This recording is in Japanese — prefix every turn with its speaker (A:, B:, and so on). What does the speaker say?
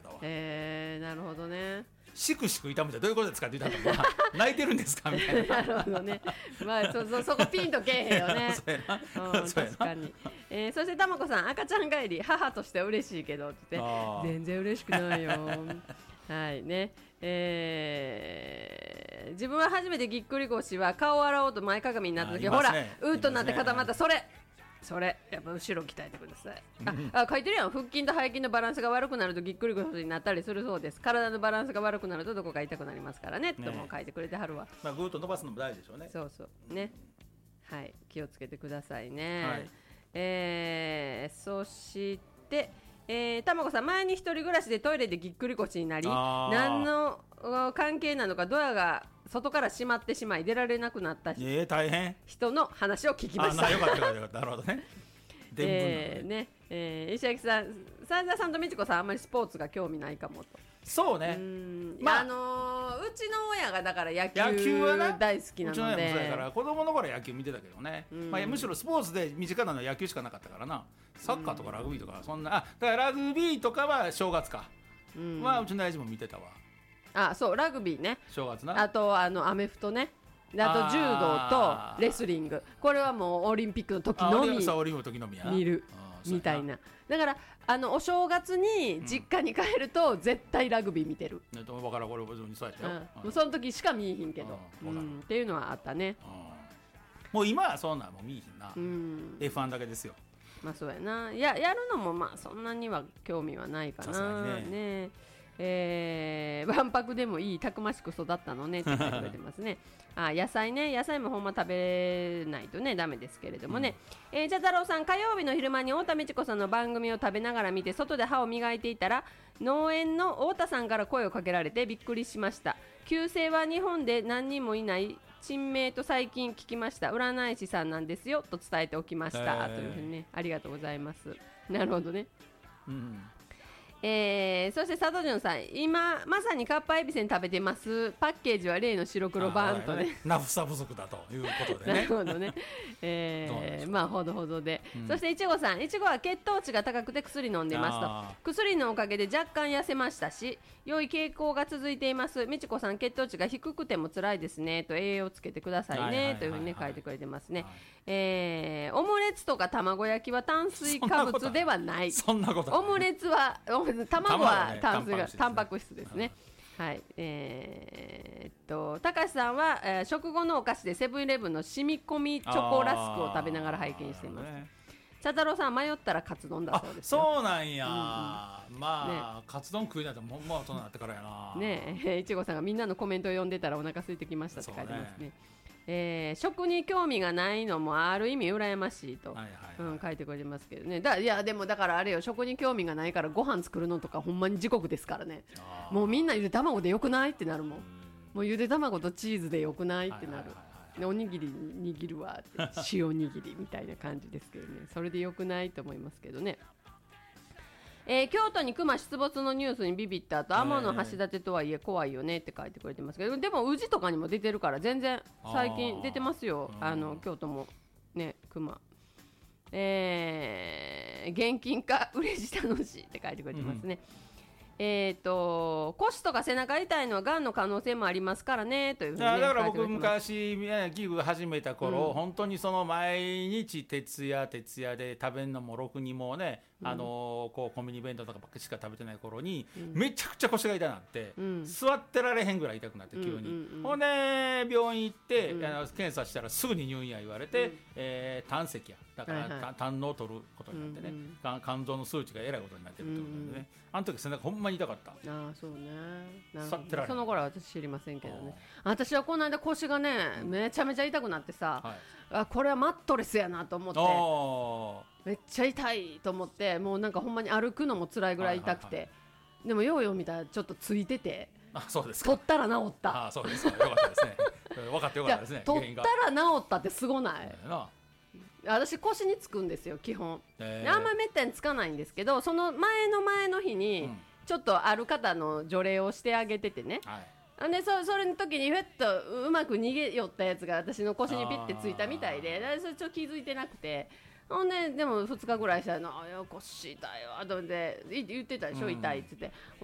A: たわ。
B: なるほどね。
A: しくしく痛むってどういうことですかって言ったのか泣いてるんですかみたいな。
B: なるほどね。まあそこピンとけえへんよね。
A: そうやな、
B: うん、
A: そうやな
B: 確かに。そしてたまこさん、赤ちゃん帰り母としては嬉しいけどって言って全然嬉しくないよ。はいね。自分は初めてぎっくり腰は顔を洗おうと前かがみになった時、ほらうーっとなって固まった、それやっぱ後ろ鍛えてください。書いてるやん。腹筋と背筋のバランスが悪くなるとぎっくり腰になったりするそうです。体のバランスが悪くなるとどこか痛くなりますからねとも書いてくれてはるわ。
A: まあ、ぐーっと伸ばすのも大事でしょうね。
B: そうね。はい、気をつけてくださいね。
A: はい、
B: そしてたまこさん、前に一人暮らしでトイレでぎっくり腰になり、何の関係なのかドアが外から閉まってしまい出られなくなった
A: 大変
B: 人の話を聞きました。
A: よかったよかった。なるほどね。
B: 石垣さん、三田さんと美智子さんあんまりスポーツが興味ないかもと。
A: そうね。
B: まあうちの親がだから野球は大好きなので、うちの親も
A: そうやから子供の頃野球見てたけどね、まあ、むしろスポーツで身近なのは野球しかなかったからな。サッカーとかラグビーとかそんな、だからラグビーとかは正月か、うちの親父も見てたわ。
B: そうラグビーね、
A: 正月な。
B: あとアメフトね、あと柔道とレスリング、これはもうオリンピックの時のみ見るみたいな。だからお正月に実家に帰ると絶対ラグビー見てる。
A: 分からん、これそうやったよ。
B: もうその時しか見えへんけど、っていうのはあったね。
A: もう今はそんなんも見えへんな。F1 だけですよ。
B: まあそうやな。やるのもまあそんなには興味はないかな。ね。わんぱくでもいい、たくましく育ったのねって書いてくれてますね。野菜もほんま食べないとねダメですけれどもね。じゃあ太郎さん、火曜日の昼間に太田美智子さんの番組を食べながら見て外で歯を磨いていたら農園の太田さんから声をかけられてびっくりしました。旧姓は日本で何人もいない珍名と最近聞きました。占い師さんなんですよと伝えておきました、というふうにね、ありがとうございます。なるほどね。そして佐藤潤さん、今まさにかっぱえびせん食べてます。パッケージは例の白黒版とね、
A: ナフサ不足だということでね。
B: なるほどね。まあほどほどで、そしていちごさん、いちごは血糖値が高くて薬飲んでますと。薬のおかげで若干痩せましたし良い傾向が続いています。みちこさん、血糖値が低くても辛いですねと、栄養つけてくださいねというふうにね書いてくれてますね。オムレツとか卵焼きは炭水化物ではない。
A: そんなこと
B: オムレツは卵はタンパク質ですね。はい。高橋さんは、食後のお菓子でセブンイレブンの染み込みチョコラスクを食べながら拝見しています。茶太郎さん、迷ったらカツ丼だそうですよ。
A: そうなんや。まあ、カツ丼食いないともう大人になってからやな。
B: ね、いちごさんがみんなのコメントを読んでたらお腹空いてきましたって書いてますね。食に興味がないのもある意味羨ましいと、書いてくれてますけどね。いやでもだからあれよ、食に興味がないからご飯作るのとかほんまに地獄ですからね。もうみんなゆで卵でよくないってなるもん。もうゆで卵とチーズでよくないってなる。おにぎり握るわって塩握りみたいな感じですけどね、それでよくないと思いますけどね。京都に熊出没のニュースにビビった後、天の橋立とはいえ怖いよねって書いてくれてますけど、でも宇治とかにも出てるから全然最近出てますよ。京都もね、熊現金か嬉し楽しいって書いてくれてますね。腰とか背中痛いのはがんの可能性もありますからねというふうに、ね、
A: だから僕昔ギグ始めた頃、本当にその毎日徹夜で食べるのもろくにもね、こうコンビニ弁当とかばっかりしか食べてない頃に、めちゃくちゃ腰が痛くなって、座ってられへんぐらい痛くなって急に、ほんで病院行って、検査したらすぐに入院や言われて、胆石やだから、胆のを取ることになってね、肝臓の数値がえらいことになってるってことでね、あの時背中ほんまに痛かった。
B: そうね。その頃は私知りませんけどね。私はこの間腰がね、めちゃめちゃ痛くなってさ、これはマットレスやなと思って、めっちゃ痛いと思って、もうなんかほんまに歩くのも辛いぐらい痛くて、でもようよう見たらちょっとついてて、
A: そうですか。
B: 取ったら治った。
A: そうですか。よかったですね。分かってよかったですね。
B: 取ったら治ったってすごない？私腰につくんですよ基本。あんまりめったにつかないんですけど、その前の日にちょっとある方の除霊をしてあげててね、でそれの時にふっとうまく逃げ寄ったやつが私の腰にピッてついたみたいで、それちょっと気づいてなくて、ほんででも2日ぐらいしたら腰痛いわと思って言ってたでしょ、痛いって言って、